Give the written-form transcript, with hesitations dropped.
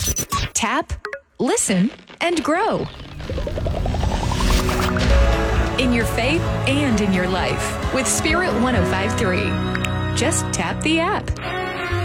Tap, listen, and grow. In your faith and in your life with Spirit 105.3. Just tap the app.